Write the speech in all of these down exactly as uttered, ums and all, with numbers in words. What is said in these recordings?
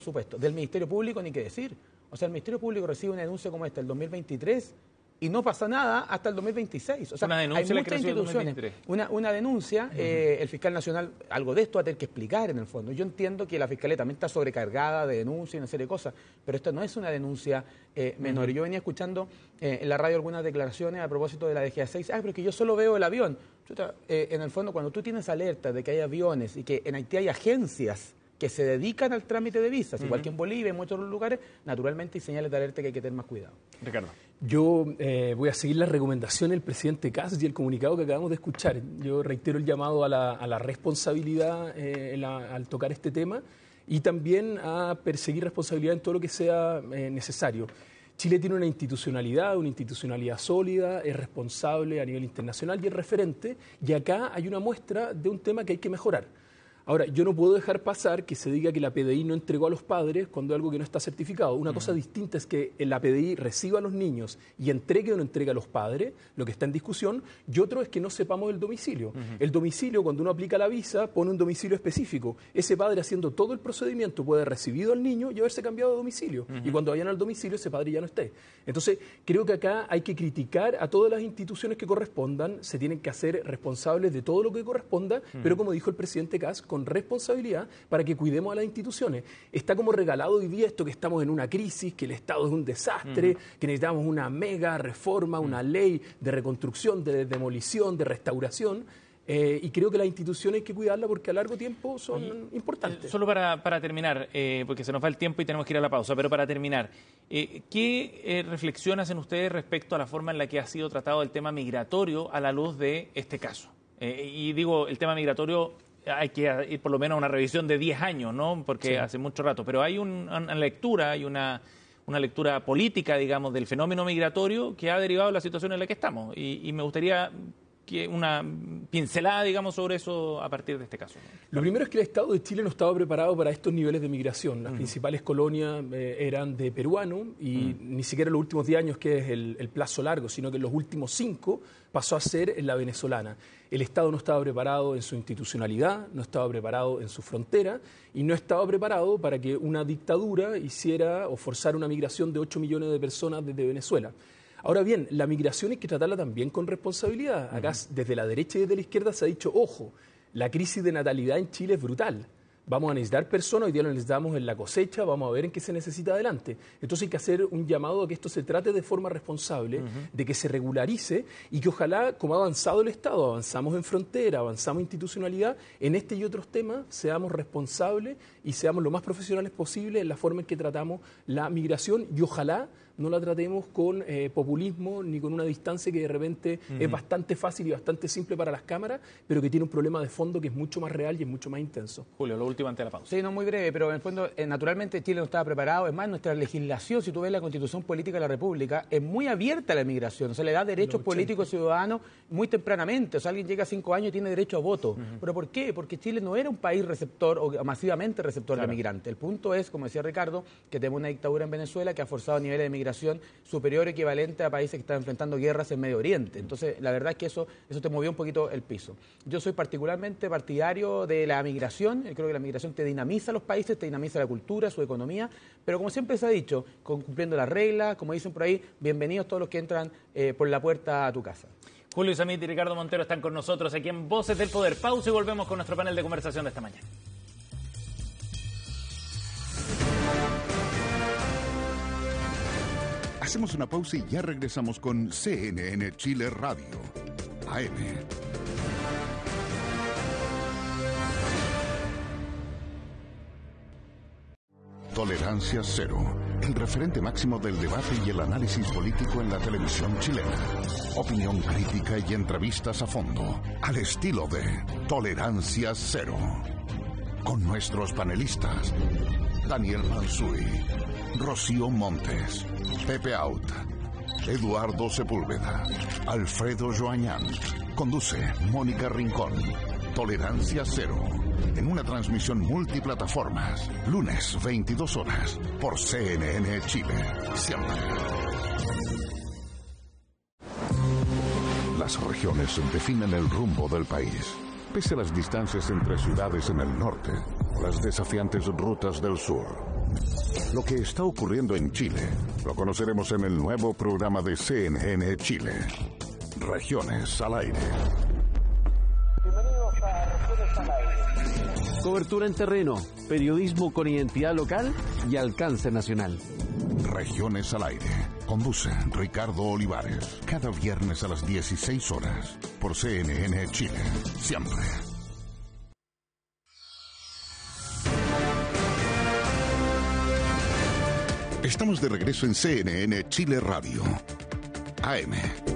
supuesto. Del Ministerio Público ni qué decir. O sea, el Ministerio Público recibe una denuncia como esta el dos mil veintitrés y no pasa nada hasta el dos mil veintiséis. O sea, una denuncia hay muchas instituciones. Una, una denuncia, uh-huh. eh, el fiscal nacional, algo de esto va a tener que explicar en el fondo. Yo entiendo que la Fiscalía también está sobrecargada de denuncias y una serie de cosas, pero esto no es una denuncia eh, menor. Uh-huh. Yo venía escuchando eh, en la radio algunas declaraciones a propósito de la D G A seis. Ah, pero es que yo solo veo el avión. Chuta, eh, en el fondo, cuando tú tienes alerta de que hay aviones y que en Haití hay agencias que se dedican al trámite de visas, uh-huh. igual que en Bolivia y en muchos otros lugares, naturalmente hay señales de alerta que hay que tener más cuidado. Ricardo. Yo eh, voy a seguir la recomendación del presidente Kast y el comunicado que acabamos de escuchar. Yo reitero el llamado a la, a la responsabilidad eh, en la, al tocar este tema y también a perseguir responsabilidad en todo lo que sea eh, necesario. Chile tiene una institucionalidad, una institucionalidad sólida, es responsable a nivel internacional y es referente, y acá hay una muestra de un tema que hay que mejorar. Ahora, yo no puedo dejar pasar que se diga que la P D I no entregó a los padres cuando es algo que no está certificado. Una uh-huh. cosa distinta es que la P D I reciba a los niños y entregue o no entregue a los padres, lo que está en discusión, y otro es que no sepamos el domicilio. Uh-huh. El domicilio, cuando uno aplica la visa, pone un domicilio específico. Ese padre, haciendo todo el procedimiento, puede haber recibido al niño y haberse cambiado de domicilio. Uh-huh. Y cuando vayan al domicilio, ese padre ya no esté. Entonces, creo que acá hay que criticar a todas las instituciones que correspondan, se tienen que hacer responsables de todo lo que corresponda, uh-huh. pero como dijo el presidente Kast, con responsabilidad para que cuidemos a las instituciones. Está como regalado hoy día esto que estamos en una crisis, que el Estado es un desastre, uh-huh. que necesitamos una mega reforma, uh-huh. una ley de reconstrucción, de demolición, de restauración. Eh, y creo que las instituciones hay que cuidarlas porque a largo tiempo son Oye, importantes. Solo para, para terminar, eh, porque se nos va el tiempo y tenemos que ir a la pausa, pero para terminar, eh, ¿qué eh, reflexión hacen ustedes respecto a la forma en la que ha sido tratado el tema migratorio a la luz de este caso? Eh, y digo, el tema migratorio hay que ir por lo menos a una revisión de diez años, ¿no? Porque sí. hace mucho rato. Pero hay un, una lectura, hay una, una lectura política, digamos, del fenómeno migratorio que ha derivado de la situación en la que estamos. Y, y me gustaría que una pincelada, digamos, sobre eso a partir de este caso, ¿no? Lo primero es que el Estado de Chile no estaba preparado para estos niveles de migración. Las uh-huh. principales colonias eh, eran de peruanos y uh-huh. ni siquiera en los últimos diez años, que es el, el plazo largo, sino que en los últimos cinco pasó a ser en la venezolana. El Estado no estaba preparado en su institucionalidad, no estaba preparado en su frontera y no estaba preparado para que una dictadura hiciera o forzara una migración de ocho millones de personas desde Venezuela. Ahora bien, la migración hay que tratarla también con responsabilidad. Acá, uh-huh. desde la derecha y desde la izquierda se ha dicho, ojo, la crisis de natalidad en Chile es brutal. Vamos a necesitar personas, hoy día lo necesitamos en la cosecha, vamos a ver en qué se necesita adelante. Entonces hay que hacer un llamado a que esto se trate de forma responsable, uh-huh. de que se regularice y que ojalá, como ha avanzado el Estado, avanzamos en frontera, avanzamos en institucionalidad, en este y otros temas seamos responsables y seamos lo más profesionales posible en la forma en que tratamos la migración y ojalá no la tratemos con eh, populismo ni con una distancia que de repente uh-huh. es bastante fácil y bastante simple para las cámaras, pero que tiene un problema de fondo que es mucho más real y es mucho más intenso. Julio, lo último antes de la pausa. Sí, no, muy breve, pero en el fondo, eh, naturalmente Chile no estaba preparado. Es más, nuestra legislación, si tú ves la Constitución Política de la República, es muy abierta a la migración. O sea, le da derechos políticos ciudadanos muy tempranamente. O sea, alguien llega a cinco años y tiene derecho a voto. Uh-huh. ¿Pero por qué? Porque Chile no era un país receptor o masivamente receptor claro. de migrantes. El punto es, como decía Ricardo, que tenemos una dictadura en Venezuela que ha forzado niveles de migración superior equivalente a países que están enfrentando guerras en Medio Oriente. Entonces, la verdad es que eso, eso te movió un poquito el piso. Yo soy particularmente partidario de la migración. Creo que la migración te dinamiza a los países, te dinamiza la cultura, su economía, pero como siempre se ha dicho, cumpliendo las reglas, como dicen por ahí, bienvenidos todos los que entran eh, por la puerta a tu casa. Julio Izammit y Ricardo Montero están con nosotros aquí en Voces del Poder. Pausa y volvemos con nuestro panel de conversación de esta mañana. Hacemos una pausa y ya regresamos con C N N Chile Radio, A M. Tolerancia Cero, el referente máximo del debate y el análisis político en la televisión chilena. Opinión crítica y entrevistas a fondo, al estilo de Tolerancia Cero. Con nuestros panelistas, Daniel Mansuy, Rocío Montes, Pepe Out, Eduardo Sepúlveda, Alfredo Joañán. Conduce Mónica Rincón. Tolerancia Cero, en una transmisión multiplataformas, lunes veintidós horas, por C N N Chile. Siempre. Las regiones definen el rumbo del país. Pese a las distancias entre ciudades en el norte o las desafiantes rutas del sur, Lo que está ocurriendo en Chile lo conoceremos en el nuevo programa de C N N Chile. Regiones al aire. Bienvenidos a Regiones al aire. Cobertura en terreno, periodismo con identidad local y alcance nacional. Regiones al aire. Conduce Ricardo Olivares. Cada viernes a las dieciséis horas por C N N Chile. Siempre. Estamos de regreso en C N N Chile Radio. A M.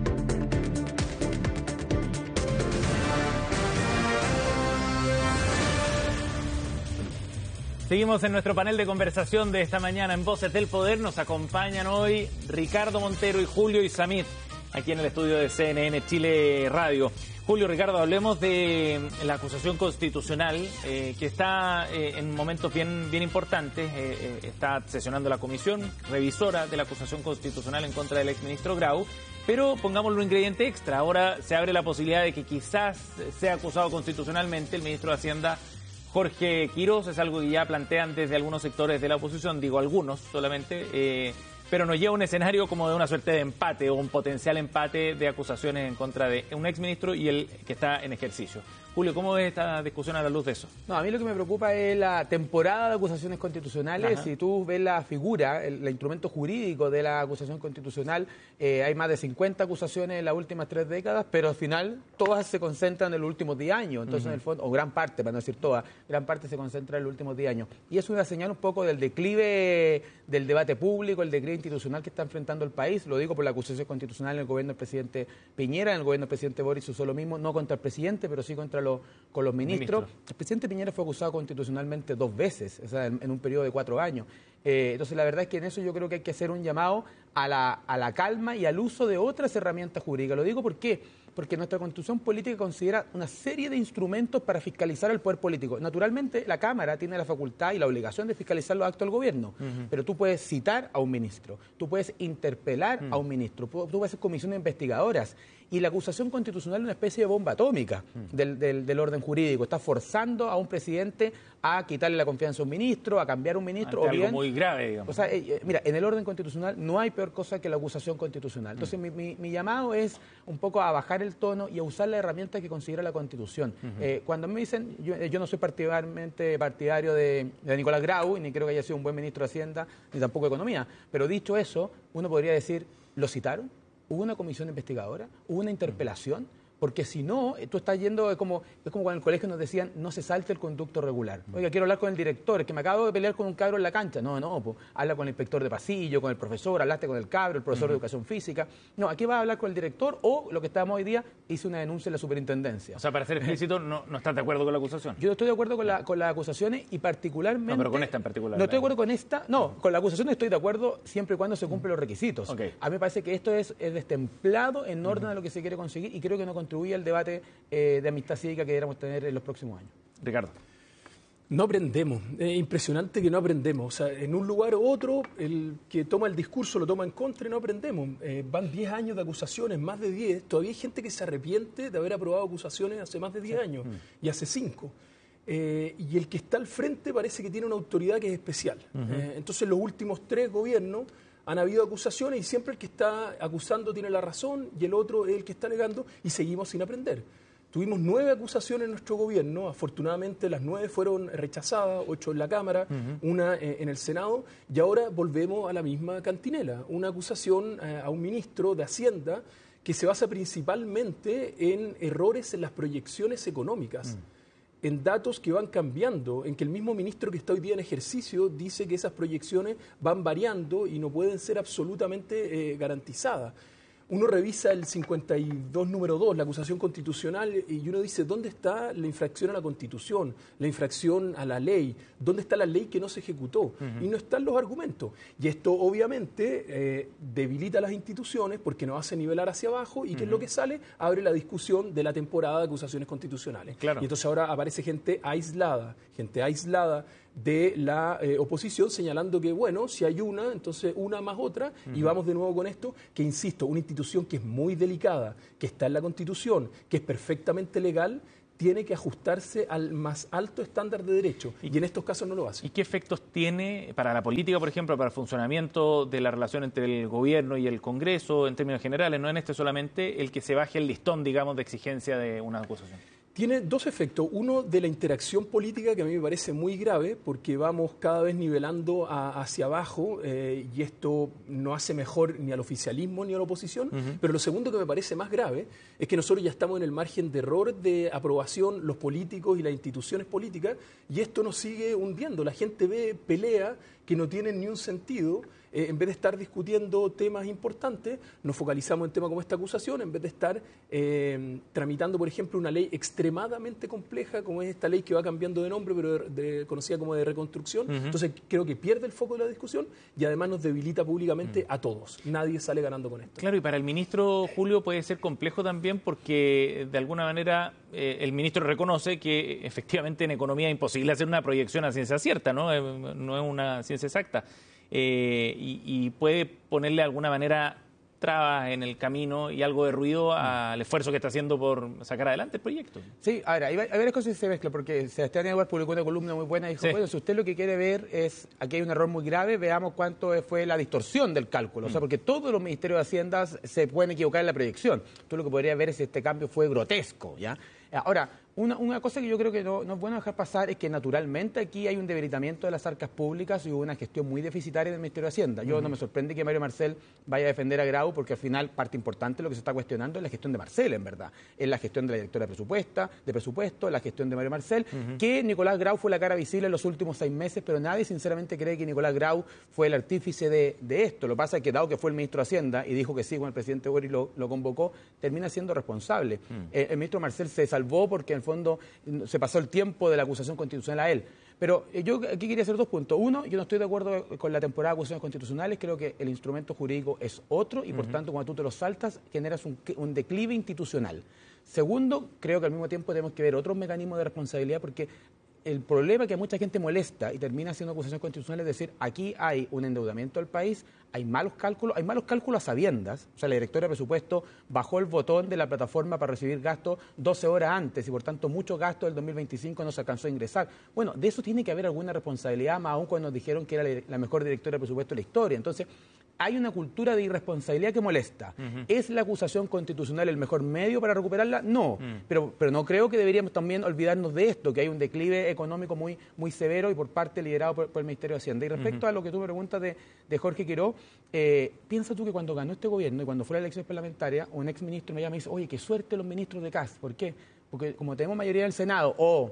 Seguimos en nuestro panel de conversación de esta mañana en Voces del Poder. Nos acompañan hoy Ricardo Montero y Julio Isamit, aquí en el estudio de C N N Chile Radio. Julio, Ricardo, hablemos de la acusación constitucional eh, que está eh, en momentos bien, bien importantes. Eh, eh, está sesionando la comisión revisora de la acusación constitucional en contra del exministro Grau. Pero pongámosle un ingrediente extra. Ahora se abre la posibilidad de que quizás sea acusado constitucionalmente el ministro de Hacienda, Jorge Quiroz. Es algo que ya plantean desde algunos sectores de la oposición, digo algunos solamente, eh, pero nos lleva a un escenario como de una suerte de empate o un potencial empate de acusaciones en contra de un exministro y el que está en ejercicio. Julio, ¿cómo ves esta discusión a la luz de eso? No, a mí lo que me preocupa es la temporada de acusaciones constitucionales. Ajá. Si tú ves la figura, el, el instrumento jurídico de la acusación constitucional, eh, hay más de cincuenta acusaciones en las últimas tres décadas, pero al final todas se concentran en los últimos diez años. Entonces, uh-huh. en el fondo, o gran parte, para no decir todas, gran parte se concentra en los últimos diez años. Y es una señal un poco del declive del debate público, el declive institucional que está enfrentando el país. Lo digo por la acusación constitucional en el gobierno del presidente Piñera, en el gobierno del presidente Boric usó lo mismo, no contra el presidente, pero sí contra los con los ministros. Ministro. El presidente Piñera fue acusado constitucionalmente dos veces, o sea, en, en un periodo de cuatro años. Eh, entonces, la verdad es que en eso yo creo que hay que hacer un llamado a la, a la calma y al uso de otras herramientas jurídicas. Lo digo ¿por qué? Porque nuestra Constitución política considera una serie de instrumentos para fiscalizar el poder político. Naturalmente, la Cámara tiene la facultad y la obligación de fiscalizar los actos del gobierno, uh-huh. pero tú puedes citar a un ministro, tú puedes interpelar uh-huh. a un ministro, tú puedes hacer comisiones investigadoras. Y la acusación constitucional es una especie de bomba atómica uh-huh. del, del, del orden jurídico. Está forzando a un presidente a quitarle la confianza a un ministro, a cambiar un ministro. Ante o bien, algo muy grave, digamos. O sea, eh, mira, en el orden constitucional no hay peor cosa que la acusación constitucional. Entonces, uh-huh. mi, mi, mi llamado es un poco a bajar el tono y a usar la herramienta que considera la Constitución. Uh-huh. Eh, cuando me dicen, yo, yo no soy particularmente partidario de, de Nicolás Grau, y ni creo que haya sido un buen ministro de Hacienda, ni tampoco de Economía, pero dicho eso, uno podría decir, ¿lo citaron? ¿Hubo una comisión investigadora? ¿Hubo una interpelación? Porque si no, tú estás yendo, es como, es como cuando en el colegio nos decían, no se salte el conducto regular. Oiga, quiero hablar con el director, es que me acabo de pelear con un cabro en la cancha. No, no, pues, habla con el inspector de pasillo, con el profesor, hablaste con el cabro, el profesor uh-huh. de educación física. No, aquí vas a hablar con el director o, lo que estábamos hoy día, hice una denuncia en la superintendencia. O sea, para ser explícito, no, no estás de acuerdo con la acusación. Yo estoy de acuerdo con, la, con las acusaciones y particularmente... No, pero con esta en particular. No estoy de acuerdo con esta, no, con la acusación estoy de acuerdo siempre y cuando se cumplen los requisitos. Okay. A mí me parece que esto es, es destemplado en orden uh-huh. a lo que se quiere conseguir y creo que no contribuye al debate Eh, de amistad cívica que deberíamos tener en los próximos años. Ricardo. No aprendemos, es impresionante que no aprendemos. O sea, en un lugar u otro, el que toma el discurso lo toma en contra y no aprendemos. Eh, van diez años de acusaciones, más de diez. Todavía hay gente que se arrepiente de haber aprobado acusaciones hace más de diez sí. años mm. y hace cinco. Eh, y el que está al frente parece que tiene una autoridad que es especial. Uh-huh. Eh, entonces, los últimos tres gobiernos han habido acusaciones y siempre el que está acusando tiene la razón y el otro es el que está negando y seguimos sin aprender. Tuvimos nueve acusaciones en nuestro gobierno, afortunadamente las nueve fueron rechazadas, ocho en la Cámara, uh-huh. una eh, en el Senado, y ahora volvemos a la misma cantinela, una acusación eh, a un ministro de Hacienda que se basa principalmente en errores en las proyecciones económicas. Uh-huh. En datos que van cambiando, en que el mismo ministro que está hoy día en ejercicio dice que esas proyecciones van variando y no pueden ser absolutamente eh, garantizadas. Uno revisa el cincuenta y dos número dos, la acusación constitucional, y uno dice, ¿dónde está la infracción a la Constitución, la infracción a la ley? ¿Dónde está la ley que no se ejecutó? Uh-huh. Y no están los argumentos. Y esto, obviamente, eh, debilita las instituciones porque nos hace nivelar hacia abajo y, ¿qué uh-huh. es lo que sale? Abre la discusión de la temporada de acusaciones constitucionales. Claro. Y entonces ahora aparece gente aislada, gente aislada de la eh, oposición señalando que, bueno, si hay una, entonces una más otra, uh-huh. y vamos de nuevo con esto, que insisto, una institución que es muy delicada, que está en la Constitución, que es perfectamente legal, tiene que ajustarse al más alto estándar de derecho, y en estos casos no lo hace. ¿Y qué efectos tiene para la política, por ejemplo, para el funcionamiento de la relación entre el gobierno y el Congreso, en términos generales, no en este solamente, el que se baje el listón, digamos, de exigencia de una acusación? Tiene dos efectos. Uno, de la interacción política, que a mí me parece muy grave, porque vamos cada vez nivelando a, hacia abajo, eh, y esto no hace mejor ni al oficialismo ni a la oposición. Uh-huh. Pero lo segundo que me parece más grave es que nosotros ya estamos en el margen de error de aprobación, los políticos y las instituciones políticas, y esto nos sigue hundiendo. La gente ve pelea que no tienen ni un sentido. Eh, en vez de estar discutiendo temas importantes, nos focalizamos en temas como esta acusación, en vez de estar eh, tramitando, por ejemplo, una ley extremadamente compleja, como es esta ley que va cambiando de nombre, pero de, de, conocida como de reconstrucción. Uh-huh. Entonces, creo que pierde el foco de la discusión y además nos debilita públicamente uh-huh. a todos. Nadie sale ganando con esto. Claro, y para el ministro Julio puede ser complejo también porque, de alguna manera, eh, el ministro reconoce que efectivamente en economía es imposible hacer una proyección a ciencia cierta, ¿no? Eh, no es una ciencia exacta. Eh, y, y puede ponerle de alguna manera trabas en el camino y algo de ruido al esfuerzo que está haciendo por sacar adelante el proyecto. Sí, ahora, hay varias cosas que se mezclan, porque Sebastián Edwards publicó una columna muy buena y dijo, sí. bueno, si usted lo que quiere ver es, aquí hay un error muy grave, veamos cuánto fue la distorsión del cálculo, mm. o sea, porque todos los ministerios de Hacienda se pueden equivocar en la proyección. Tú lo que podrías ver es si este cambio fue grotesco, ¿ya? Ahora, una, una cosa que yo creo que no, no es bueno dejar pasar es que naturalmente aquí hay un debilitamiento de las arcas públicas y hubo una gestión muy deficitaria del Ministerio de Hacienda. Yo uh-huh. no me sorprende que Mario Marcel vaya a defender a Grau, porque al final parte importante de lo que se está cuestionando es la gestión de Marcel, en verdad. Es la gestión de la directora de presupuesto, de presupuesto, la gestión de Mario Marcel, uh-huh. que Nicolás Grau fue la cara visible en los últimos seis meses, pero nadie sinceramente cree que Nicolás Grau fue el artífice de, de esto. Lo que pasa es que dado que fue el ministro de Hacienda y dijo que sí, cuando el presidente Boric lo, lo convocó, termina siendo responsable. Uh-huh. El, el ministro Marcel se salvó porque en el fondo se pasó el tiempo de la acusación constitucional a él. Pero eh, yo aquí quería hacer dos puntos. Uno, yo no estoy de acuerdo con la temporada de acusaciones constitucionales, creo que el instrumento jurídico es otro y, por uh-huh. tanto, cuando tú te lo saltas, generas un, un declive institucional. Segundo, creo que al mismo tiempo tenemos que ver otros mecanismos de responsabilidad, porque el problema que a mucha gente molesta y termina haciendo acusaciones constitucionales es decir, aquí hay un endeudamiento del país, hay malos cálculos, hay malos cálculos a sabiendas. O sea, la directora de presupuesto bajó el botón de la plataforma para recibir gastos doce horas antes y, por tanto, muchos gastos del dos mil veinticinco no se alcanzó a ingresar. Bueno, de eso tiene que haber alguna responsabilidad, más aún cuando nos dijeron que era la mejor directora de presupuesto de la historia. Entonces, hay una cultura de irresponsabilidad que molesta. Uh-huh. ¿Es la acusación constitucional el mejor medio para recuperarla? No, uh-huh. pero, pero no creo que deberíamos también olvidarnos de esto, que hay un declive económico muy, muy severo y por parte liderado por, por el Ministerio de Hacienda. Y respecto uh-huh. a lo que tú me preguntas de, de Jorge Quiró, eh, piensa tú que cuando ganó este gobierno y cuando fue la elección parlamentaria, un ex ministro me llama y dice, oye, qué suerte los ministros de C A S. ¿Por qué? Porque como tenemos mayoría en el Senado o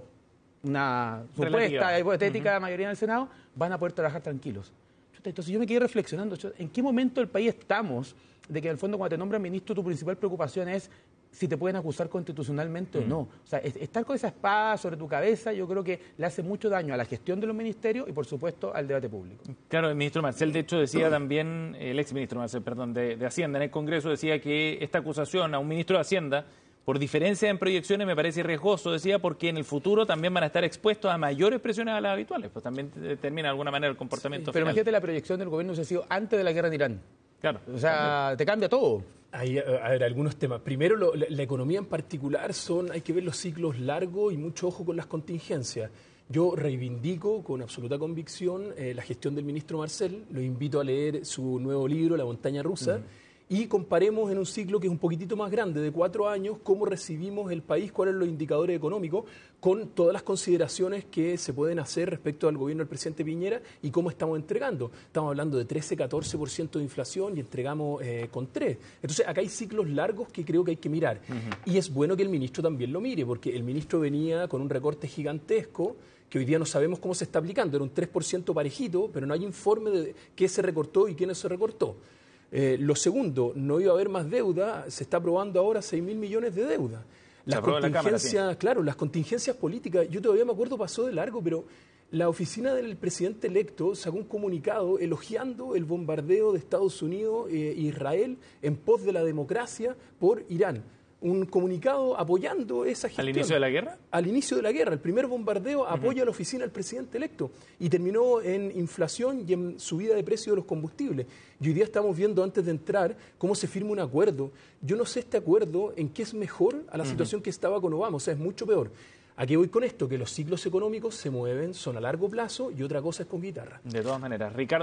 una supuesta hipotética uh-huh. mayoría en el Senado, van a poder trabajar tranquilos. Entonces yo me quedé reflexionando, ¿en qué momento del país estamos de que en el fondo cuando te nombran ministro tu principal preocupación es si te pueden acusar constitucionalmente mm. o no? O sea, estar con esa espada sobre tu cabeza yo creo que le hace mucho daño a la gestión de los ministerios y por supuesto al debate público. Claro, el ministro Marcel de hecho decía también, el ex ministro Marcel, perdón, de, de Hacienda en el Congreso decía que esta acusación a un ministro de Hacienda por diferencia en proyecciones me parece riesgoso, decía, porque en el futuro también van a estar expuestos a mayores presiones a las habituales, pues también determina de alguna manera el comportamiento sí, pero final. Imagínate la proyección del gobierno hubiese sido antes de la guerra en Irán. Claro. O sea, te cambia todo. Hay, a ver, algunos temas. Primero, lo, la, la economía en particular, son hay que ver los ciclos largos y mucho ojo con las contingencias. Yo reivindico con absoluta convicción eh, la gestión del ministro Marcel, lo invito a leer su nuevo libro, La montaña rusa, uh-huh. y comparemos en un ciclo que es un poquitito más grande, de cuatro años, cómo recibimos el país, cuáles son los indicadores económicos, con todas las consideraciones que se pueden hacer respecto al gobierno del presidente Piñera y cómo estamos entregando. Estamos hablando de trece a catorce por ciento de inflación y entregamos eh, con tres. Entonces, acá hay ciclos largos que creo que hay que mirar. Uh-huh. Y es bueno que el ministro también lo mire, porque el ministro venía con un recorte gigantesco que hoy día no sabemos cómo se está aplicando. Era un tres por ciento parejito, pero no hay informe de qué se recortó y quién no se recortó. Eh, lo segundo, no iba a haber más deuda, se está aprobando ahora seis mil millones de deuda. Las contingencias, la cámara, sí. claro, las contingencias políticas, yo todavía me acuerdo, pasó de largo, pero la oficina del presidente electo sacó un comunicado elogiando el bombardeo de Estados Unidos e Israel en pos de la democracia por Irán. un comunicado apoyando esa gestión. ¿Al inicio de la guerra? Al inicio de la guerra. El primer bombardeo apoya a la oficina del presidente electo y terminó en inflación y en subida de precio de los combustibles. Y hoy día estamos viendo, antes de entrar, cómo se firma un acuerdo. Yo no sé este acuerdo en qué es mejor a la uh-huh. situación que estaba con Obama, o sea, es mucho peor. ¿A qué voy con esto? Que los ciclos económicos se mueven, son a largo plazo y otra cosa es con guitarra. De todas maneras, Ricardo.